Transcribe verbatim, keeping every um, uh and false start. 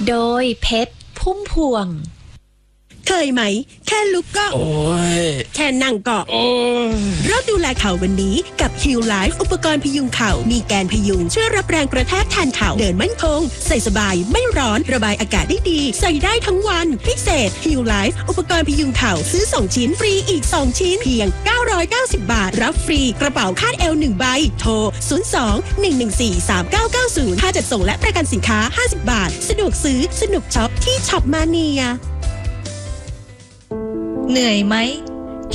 โดยเพชรพุ่มพวงเคยไหมแค่ลุกก็โอ้ยแค่นั่งก็โอ้ยเริ่มดูแลเข่าวันนี้กับ Heal Life อุปกรณ์พยุงเข่ามีแกนพยุงช่วยรับแรงกระแทกแทนเข่าเดินมั่นคงใส่สบายไม่ร้อนระบายอากาศได้ดีใส่ได้ทั้งวันพิเศษ Heal Life อุปกรณ์พยุงเข่าซื้อสองชิ้นฟรีอีกสองชิ้นเพียงเก้าร้อยเก้าสิบบาทรับฟรีกระเป๋าคาดเอวหนึ่งใบโทรศูนย์ สอง หนึ่ง หนึ่ง สี่ สาม เก้า เก้า ศูนย์ค่าจัดส่งและประกันสินค้าห้าสิบบาทสะดวกซื้อสนุกช็อปที่ช็อปมาเนียเหนื่อยไหม